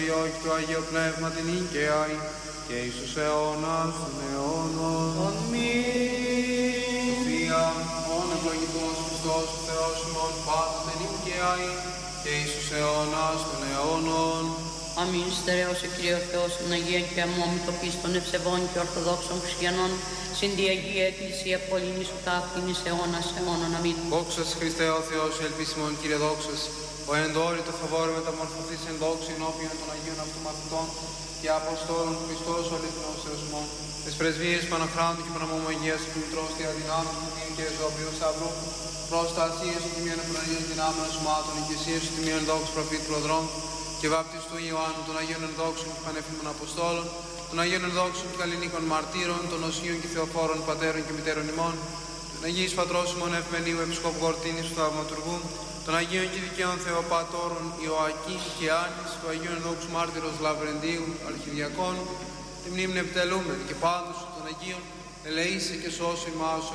Υιό και το Αγίο Πνεύμα την Ικαιάη και εις τους αιώνας των αιώνων. Αμήν. Σοφία, όν ευλογητός Χριστός ο Θεός ημών πάντοτε νικαιάη και εις τους αιώνας των αιώνων. Αμήν. Στερέωσε Κύριε ο Θεός των Αγίων και αμόμητο πίστων ευσεβών και ορθοδόξων χριστιανών, συν τη Αγία Εκκλησία Πολύνης σου ταύτην εις αιώνας αιώνων. Αμήν. Δόξα σε Χριστέ ο Θεός, ελπίσιμον Κύριε δόξα. Ο εντόρι το φαβόρο μεταμορφωθείς εν δόξη ενώπιον των Αγίων αυτομαθητών και Αποστόλων Χριστός ο αληθινός Θεός ημών. Τις πρεσβείες Παναχράντου και Παναμομαγίας του Μητρός και αδυνάμει του Τιμίου και Εζώπιου Σταυρού, προστασίες του Τιμίων Επροναγίων δυνάμεων σωμάτων, οικεσίες του Τιμίων Δόξου Προφήτου Προδρόμου και βάπτιστου Ιωάννου, των Αγίων Ενδόξων και Πανεφήμων Αποστόλων, των Αγίων Ενδόξων και Καλλινίκων Μαρτύρων, των Οσίων και Θεοφόρων Πατέρων και Μητέρων ημών, των Αγίης Πατρός ημών Ευμενίου Επισκόπου Κορτίνης του Θαυματουργού, των Αγίων και Δικαίων Θεοπατώρων Ιωακήμ και Άνης, του Αγίου Ενδόξου Μάρτυρος Λαβρεντίου Αρχιδιακών, τη μνήμη επιτελούμε και πάντως των Αγίων ελεήσε και σώσου ημάς